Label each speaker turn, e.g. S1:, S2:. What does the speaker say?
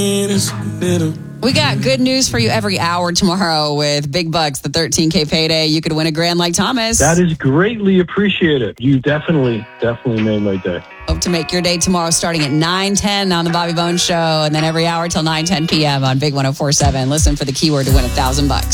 S1: We got good news for you every hour tomorrow with Big Bucks, the 13K payday. You could win a grand like Thomas.
S2: That is greatly appreciated. You definitely made my day.
S1: Hope to make your day tomorrow starting at 9:10 on the Bobby Bones Show, and then every hour till 9:10 p.m. on Big 104.7. Listen for the keyword to win $1,000.